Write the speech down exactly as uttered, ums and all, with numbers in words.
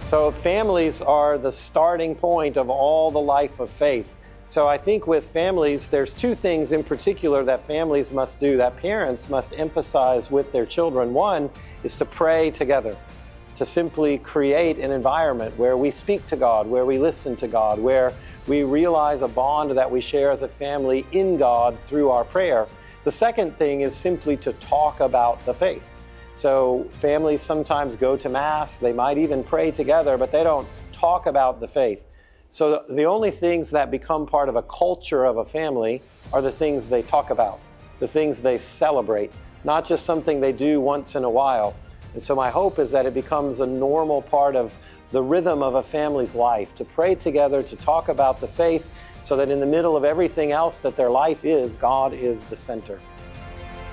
So families are the starting point of all the life of faith. So I think with families, there's two things in particular that families must do, that parents must emphasize with their children. One is to pray together, to simply create an environment where we speak to God, where we listen to God, where we realize a bond that we share as a family in God through our prayer. The second thing is simply to talk about the faith. So families sometimes go to Mass, they might even pray together, but they don't talk about the faith. So the only things that become part of a culture of a family are the things they talk about, the things they celebrate, not just something they do once in a while. And so my hope is that it becomes a normal part of the rhythm of a family's life, to pray together, to talk about the faith, so that in the middle of everything else that their life is, God is the center.